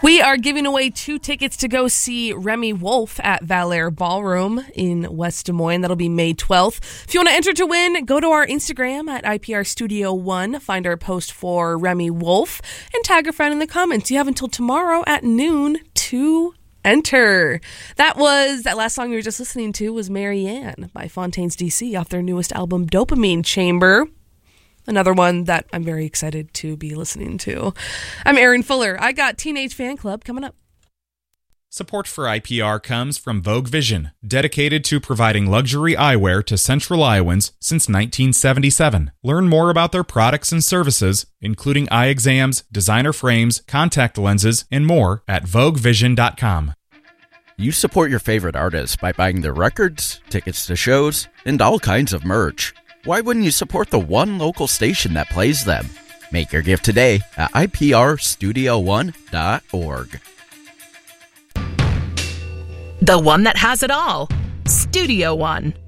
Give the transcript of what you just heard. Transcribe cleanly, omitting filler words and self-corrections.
We are giving away 2 tickets to go see Remy Wolf at Valère Ballroom in West Des Moines. That'll be May 12th. If you want to enter to win, go to our Instagram at IPR Studio 1, find our post for Remy Wolf, and tag a friend in the comments. You have until tomorrow at noon to enter. That last song you were just listening to was Marianne by Fontaines DC off their newest album, Dopamine Chamber. Another one that I'm very excited to be listening to. I'm Erin Fuller. I got Teenage Fan Club coming up. Support for IPR comes from Vogue Vision, dedicated to providing luxury eyewear to Central Iowans since 1977. Learn more about their products and services, including eye exams, designer frames, contact lenses, and more at VogueVision.com. You support your favorite artists by buying their records, tickets to shows, and all kinds of merch. Why wouldn't you support the one local station that plays them? Make your gift today at iprstudio1.org. The one that has it all. Studio One.